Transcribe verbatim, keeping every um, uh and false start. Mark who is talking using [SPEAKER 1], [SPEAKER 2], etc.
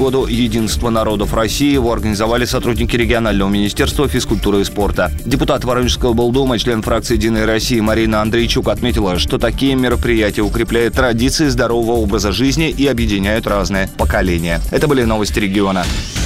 [SPEAKER 1] году «Единство народов России». Его организовали сотрудники регионального министерства физкультуры и спорта. Депутат Воронежского облдума, член фракции «Единая Россия» Марина Андрейчук отметила, что такие мероприятия укрепляют традиции здорового образа жизни и объединяют разные поколения. Это были новости региона.